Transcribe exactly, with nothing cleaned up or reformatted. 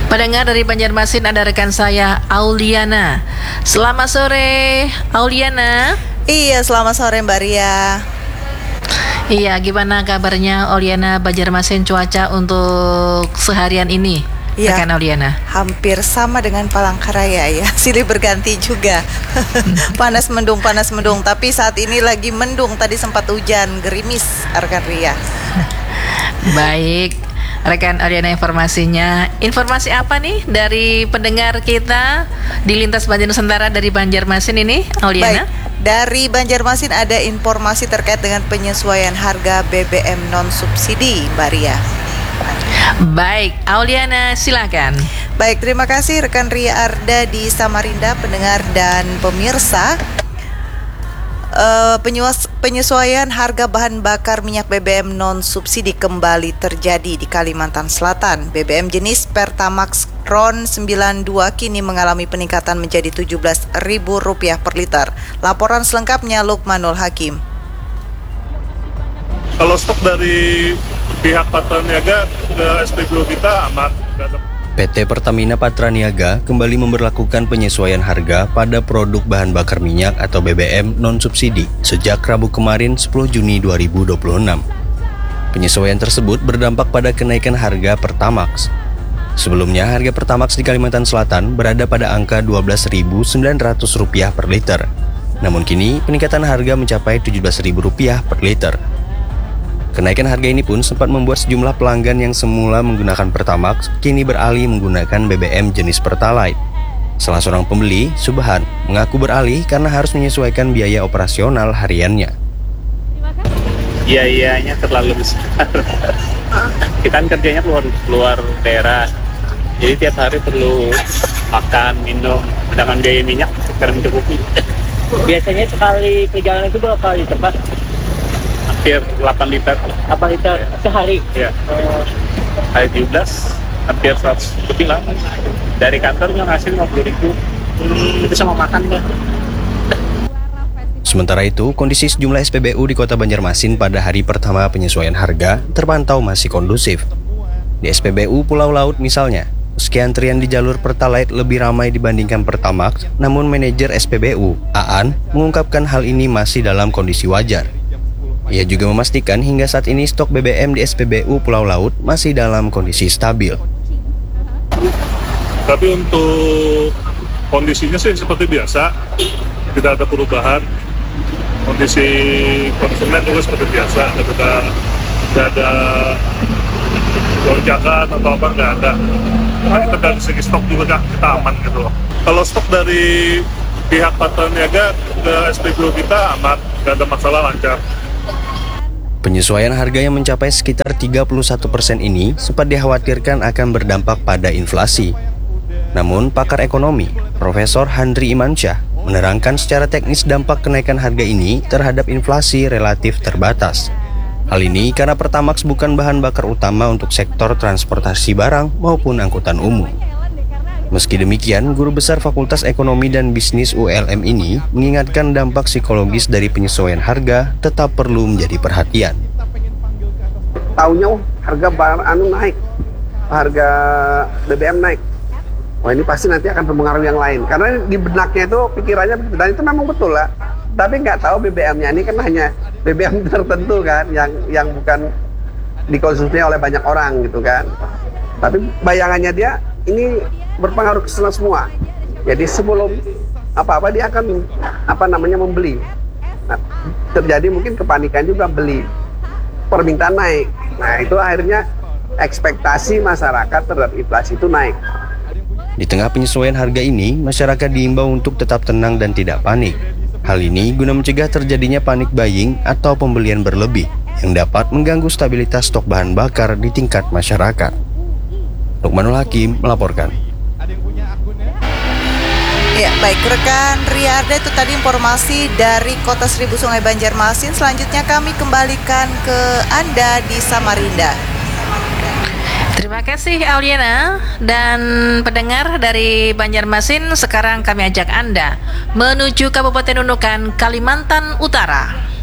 Pendengar dari Banjarmasin, ada rekan saya Auliana. Selamat sore Auliana. Iya, selamat sore Mbak Ria. Iya, gimana kabarnya Auliana, Banjarmasin, cuaca untuk seharian ini? Iya, rekan Auliana. Hampir sama dengan Palangkaraya ya, silih berganti juga. Panas mendung, panas mendung. Tapi saat ini lagi mendung, tadi sempat hujan, gerimis rekan Ria. Baik, rekan Auliana, informasinya. Informasi apa nih dari pendengar kita di Lintas Banjar Nusantara dari Banjarmasin ini, Auliana? Baik, dari Banjarmasin ada informasi terkait dengan penyesuaian harga B B M non subsidi, Mbak Ria. Baik, Auliana, silakan. Baik, terima kasih rekan Ria Arda di Samarinda, pendengar dan pemirsa. Uh, penyesuaian harga bahan bakar minyak B B M non subsidi kembali terjadi di Kalimantan Selatan. B B M jenis Pertamax RON sembilan puluh dua kini mengalami peningkatan menjadi tujuh belas ribu rupiah per liter. Laporan selengkapnya Lukmanul Hakim. Kalau stok dari pihak Patraniaga ke S P B U kita aman. P T Pertamina Patraniaga kembali memberlakukan penyesuaian harga pada produk bahan bakar minyak atau B B M non-subsidi sejak Rabu kemarin sepuluh Juni dua ribu dua puluh enam. Penyesuaian tersebut berdampak pada kenaikan harga Pertamax. Sebelumnya, harga Pertamax di Kalimantan Selatan berada pada angka dua belas ribu sembilan ratus rupiah per liter. Namun kini, peningkatan harga mencapai tujuh belas ribu rupiah per liter. Kenaikan harga ini pun sempat membuat sejumlah pelanggan yang semula menggunakan Pertamax kini beralih menggunakan B B M jenis Pertalite. Salah seorang pembeli, Subhan, mengaku beralih karena harus menyesuaikan biaya operasional hariannya. Biayanya terlalu besar. Kita kan kerjanya keluar keluar daerah, jadi tiap hari perlu makan, minum, sedangkan biaya minyak sekarang mencukupi. Biasanya sekali perjalanan itu berapa kali Pak? Hampir delapan liter. delapan liter sehari? Ya. Hari tujuh belas, hampir seratus lebih lah. Dari kantor nggak ngasih lima puluh ribu. Itu sama makan deh. Sementara itu, kondisi sejumlah S P B U di Kota Banjarmasin pada hari pertama penyesuaian harga terpantau masih kondusif. Di S P B U Pulau Laut misalnya, meski antrian di jalur Pertalite lebih ramai dibandingkan Pertamax, namun manajer S P B U, Aan, mengungkapkan hal ini masih dalam kondisi wajar. Ia juga memastikan hingga saat ini stok B B M di S P B U Pulau Laut masih dalam kondisi stabil. Tapi untuk kondisinya sih seperti biasa, tidak ada perubahan. Kondisi konsumen juga seperti biasa, tidak ada, tidak ada lonjakan atau apa, nggak ada. Nah, kita dari segi stok juga kita aman gitu loh. Kalau stok dari pihak Patraniaga ke S P B U kita aman, nggak ada masalah, lancar. Penyesuaian harga yang mencapai sekitar tiga puluh satu persen ini sempat dikhawatirkan akan berdampak pada inflasi. Namun, pakar ekonomi, Profesor Handri Imansyah, menerangkan secara teknis dampak kenaikan harga ini terhadap inflasi relatif terbatas. Hal ini karena Pertamax bukan bahan bakar utama untuk sektor transportasi barang maupun angkutan umum. Meski demikian, Guru Besar Fakultas Ekonomi dan Bisnis U L M ini mengingatkan dampak psikologis dari penyesuaian harga tetap perlu menjadi perhatian. Tahunya oh, harga barang anu naik, harga B B M naik. Wah, ini pasti nanti akan mempengaruhi yang lain. Karena di benaknya itu pikirannya begitu, dan itu memang betul lah. Tapi nggak tahu B B M-nya ini kan hanya B B M tertentu kan, yang yang bukan dikonsumsi oleh banyak orang gitu kan. Tapi bayangannya dia ini berpengaruh ke semua. Jadi sebelum apa-apa dia akan apa namanya membeli. Nah, terjadi mungkin kepanikan juga beli, permintaan naik. Nah, itu akhirnya ekspektasi masyarakat terhadap inflasi itu naik. Di tengah penyesuaian harga ini, masyarakat diimbau untuk tetap tenang dan tidak panik. Hal ini guna mencegah terjadinya panik buying atau pembelian berlebih yang dapat mengganggu stabilitas stok bahan bakar di tingkat masyarakat. Lukmanul Hakim melaporkan. Ya, baik rekan Ria Arda, itu tadi informasi dari Kota Seribu Sungai Banjarmasin. Selanjutnya kami kembalikan ke Anda di Samarinda. Terima kasih Auliana dan pendengar dari Banjarmasin. Sekarang kami ajak Anda menuju Kabupaten Nunukan, Kalimantan Utara.